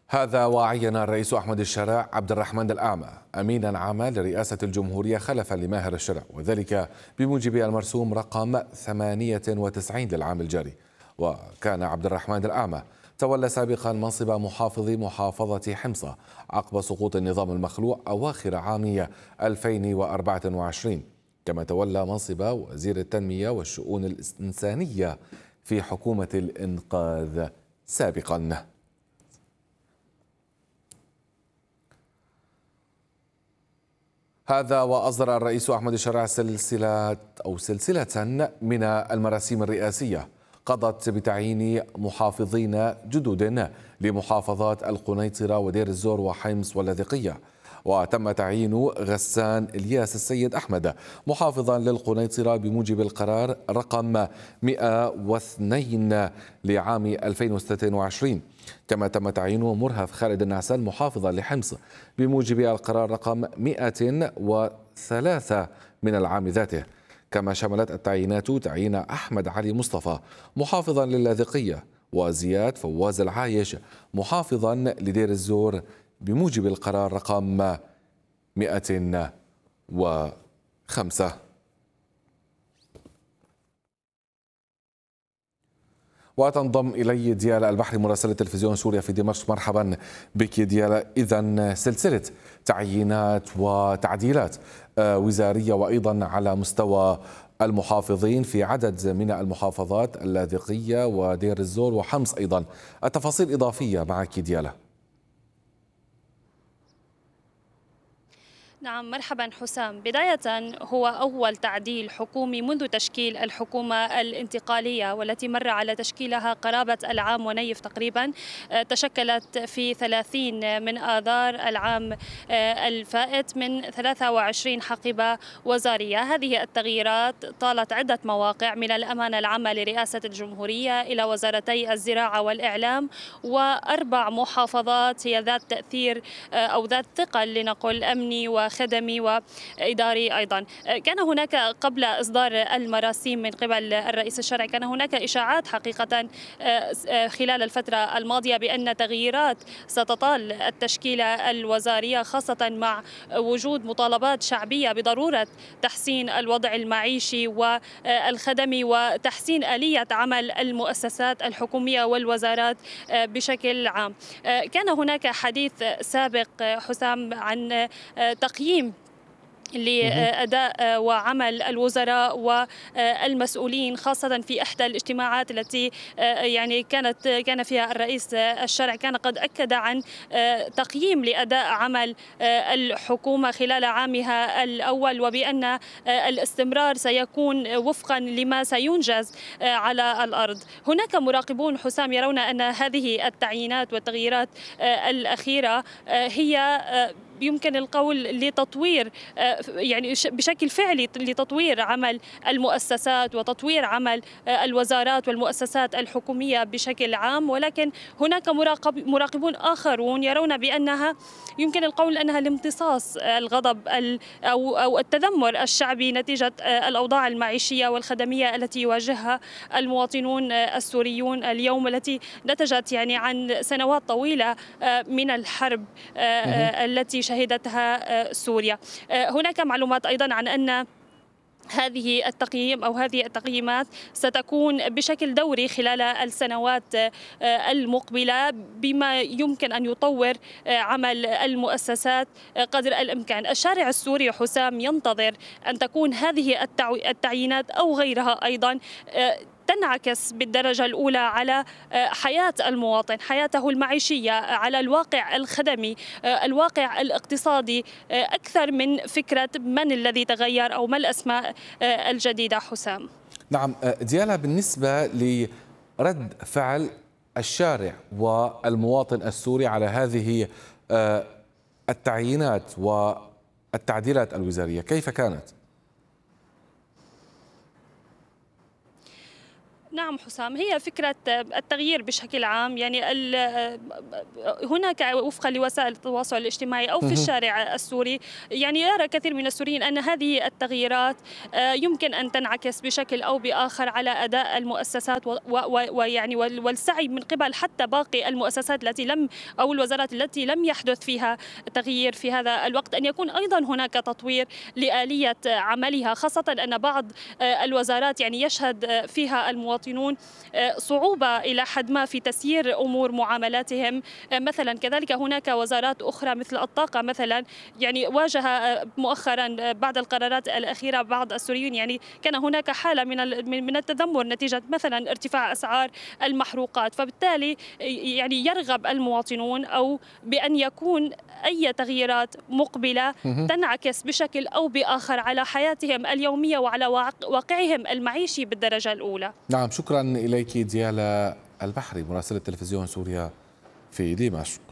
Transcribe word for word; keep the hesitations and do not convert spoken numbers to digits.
هذا وعين الرئيس أحمد الشرع عبد الرحمن الأعمى أمينا عاما لرئاسة الجمهورية خلفا لماهر الشرع، وذلك بموجب المرسوم رقم ثمانية وتسعين للعام الجاري. وكان عبد الرحمن الأعمى تولى سابقا منصب محافظ محافظة حمصة عقب سقوط النظام المخلوع أواخر عام ألفين وأربعة وعشرين، كما تولى منصب وزير التنمية والشؤون الإنسانية في حكومة الإنقاذ سابقا. هذا وأصدر الرئيس أحمد الشرع سلسلة أو سلسلة من المراسيم الرئاسية قضت بتعيين محافظين جدد لمحافظات القنيطرة ودير الزور وحمص واللاذقية. وتم تعيين غسان إلياس السيد أحمد محافظا للقنيطرة بموجب القرار رقم مئة واثنين لعام ألفين وستة وعشرين، كما تم تعيين مرهف خالد النعسان محافظا لحمص بموجب القرار رقم مئة وثلاثة من العام ذاته. كما شملت التعيينات تعيين أحمد علي مصطفى محافظا لللاذقية وزياد فواز العايش محافظا لدير الزور بموجب القرار رقم مئة وخمسة. وتنضم إلي ديالا البحري مراسلة تلفزيون سوريا في دمشق. مرحبا بك ديالا. إذن سلسلة تعيينات وتعديلات وزارية وأيضا على مستوى المحافظين في عدد من المحافظات اللاذقية ودير الزور وحمص أيضا، التفاصيل إضافية معك ديالا. نعم، مرحبا حسام. بداية هو أول تعديل حكومي منذ تشكيل الحكومة الانتقالية والتي مر على تشكيلها قرابة العام ونيف تقريبا، تشكلت في ثلاثين من آذار العام الفائت من ثلاثة وعشرين حقيبة وزارية. هذه التغييرات طالت عدة مواقع من الأمانة العامة لرئاسة الجمهورية إلى وزارتي الزراعة والإعلام وأربع محافظات هي ذات تأثير أو ذات ثقل لنقل أمني و خدمي وإداري أيضا. كان هناك قبل إصدار المراسيم من قبل الرئيس الشرعي كان هناك إشاعات حقيقة خلال الفترة الماضية بأن تغييرات ستطال التشكيلة الوزارية، خاصة مع وجود مطالبات شعبية بضرورة تحسين الوضع المعيشي والخدمي وتحسين آلية عمل المؤسسات الحكومية والوزارات بشكل عام. كان هناك حديث سابق حسام عن تقييم لأداء وعمل الوزراء والمسؤولين، خاصة في إحدى الاجتماعات التي يعني كانت كان فيها الرئيس الشرعي كان قد أكد عن تقييم لأداء عمل الحكومة خلال عامها الأول، وبأن الاستمرار سيكون وفقا لما سينجز على الأرض. هناك مراقبون حسام يرون أن هذه التعيينات والتغييرات الأخيرة هي يمكن القول لتطوير يعني بشكل فعلي لتطوير عمل المؤسسات وتطوير عمل الوزارات والمؤسسات الحكومية بشكل عام، ولكن هناك مراقب مراقبون آخرون يرون بأنها يمكن القول أنها لامتصاص الغضب أو أو التذمر الشعبي نتيجة الأوضاع المعيشية والخدمية التي يواجهها المواطنون السوريون اليوم، التي نتجت يعني عن سنوات طويلة من الحرب التي شهدتها سوريا. هناك معلومات أيضا عن أن هذه التقييم أو هذه التقييمات ستكون بشكل دوري خلال السنوات المقبلة، بما يمكن أن يطور عمل المؤسسات قدر الإمكان. الشارع السوري حسام ينتظر أن تكون هذه التعيينات أو غيرها أيضا تنعكس بالدرجة الأولى على حياة المواطن، حياته المعيشية، على الواقع الخدمي، الواقع الاقتصادي، أكثر من فكرة من الذي تغير أو ما الأسماء الجديدة حسام. نعم ديالا، بالنسبة لرد فعل الشارع والمواطن السوري على هذه التعيينات والتعديلات الوزارية كيف كانت؟ نعم حسام، هي فكرة التغيير بشكل عام. يعني هناك وفقا لوسائل التواصل الاجتماعي أو في الشارع السوري، يعني يرى كثير من السوريين أن هذه التغييرات يمكن أن تنعكس بشكل أو بآخر على أداء المؤسسات ويعني والسعي من قبل حتى باقي المؤسسات التي لم أو الوزارات التي لم يحدث فيها تغيير في هذا الوقت، أن يكون أيضا هناك تطوير لآلية عملها، خاصة أن بعض الوزارات يعني يشهد فيها المواطنون صعوبة إلى حد ما في تسيير أمور معاملاتهم. مثلا كذلك هناك وزارات أخرى مثل الطاقة مثلا، يعني واجه مؤخرا بعد القرارات الأخيرة بعض السوريين، يعني كان هناك حالة من من التذمر نتيجة مثلا ارتفاع أسعار المحروقات. فبالتالي يعني يرغب المواطنون أو بأن يكون أي تغييرات مقبلة تنعكس بشكل أو بآخر على حياتهم اليومية وعلى واقعهم المعيشي بالدرجة الأولى. نعم، شكرا إليك ديالا البحري مراسلة تلفزيون سوريا في دمشق.